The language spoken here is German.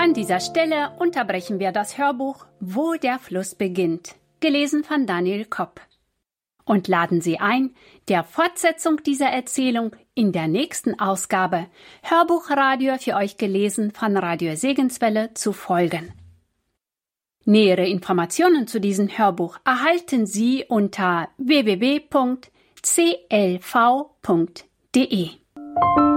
An dieser Stelle unterbrechen wir das Hörbuch Wo der Fluss beginnt, gelesen von Daniel Kopp. Und laden Sie ein, der Fortsetzung dieser Erzählung in der nächsten Ausgabe Hörbuchradio für euch gelesen von Radio Segenswelle zu folgen. Nähere Informationen zu diesem Hörbuch erhalten Sie unter www.clv.de.